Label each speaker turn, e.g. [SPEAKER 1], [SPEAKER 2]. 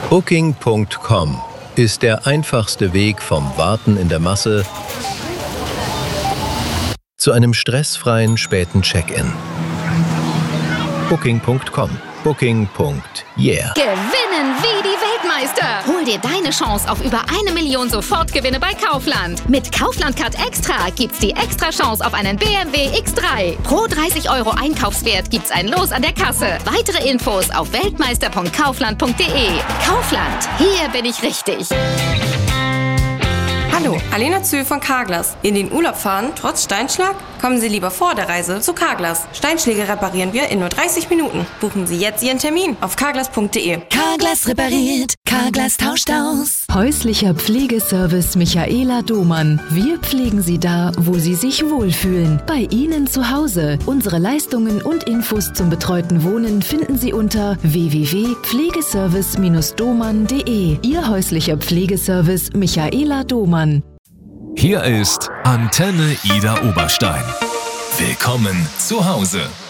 [SPEAKER 1] Booking.com ist der einfachste Weg vom Warten in der Masse zu einem stressfreien späten Check-in. Booking.com. Booking.yeah.
[SPEAKER 2] Gewinnen wie die Weltmeister! Hol dir deine Chance auf über 1 Million Sofortgewinne bei Kaufland. Mit Kaufland Card Extra gibt's die extra Chance auf einen BMW X3. Pro 30 € Einkaufswert gibt's ein Los an der Kasse. Weitere Infos auf weltmeister.kaufland.de. Kaufland, hier bin ich richtig.
[SPEAKER 3] Hallo, Alena Zühl von Carglass. In den Urlaub fahren, trotz Steinschlag? Kommen Sie lieber vor der Reise zu Carglass. Steinschläge reparieren wir in nur 30 Minuten. Buchen Sie jetzt Ihren Termin auf carglass.de.
[SPEAKER 4] Carglass repariert, Carglass tauscht aus.
[SPEAKER 5] Häuslicher Pflegeservice Michaela Domann. Wir pflegen Sie da, wo Sie sich wohlfühlen. Bei Ihnen zu Hause. Unsere Leistungen und Infos zum betreuten Wohnen finden Sie unter www.pflegeservice-domann.de. Ihr häuslicher Pflegeservice Michaela Domann.
[SPEAKER 6] Hier ist Antenne Ida Oberstein. Willkommen zu Hause.